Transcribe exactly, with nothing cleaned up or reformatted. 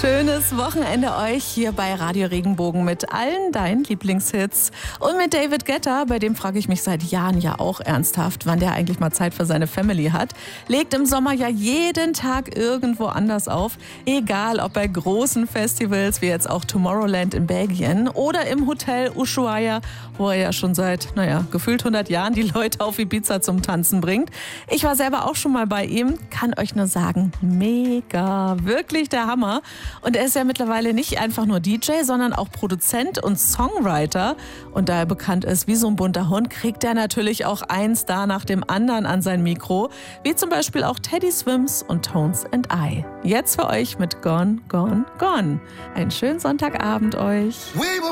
Schönes Wochenende euch hier bei Radio Regenbogen mit allen deinen Lieblingshits. Und mit David Guetta, bei dem frage ich mich seit Jahren ja auch ernsthaft, wann der eigentlich mal Zeit für seine Family hat. Legt im Sommer ja jeden Tag irgendwo anders auf. Egal ob bei großen Festivals wie jetzt auch Tomorrowland in Belgien oder im Hotel Ushuaia, wo er ja schon seit, naja, gefühlt hundert Jahren die Leute auf Ibiza zum Tanzen bringt. Ich war selber auch schon mal bei ihm, kann euch nur sagen, mega, wirklich der Hammer. Und er ist ja mittlerweile nicht einfach nur D J, sondern auch Produzent und Songwriter. Und da er bekannt ist wie so ein bunter Hund, kriegt er natürlich auch einen Star nach dem anderen an sein Mikro. Wie zum Beispiel auch Teddy Swims und Tones and I. Jetzt für euch mit Gone, Gone, Gone. Einen schönen Sonntagabend euch. We were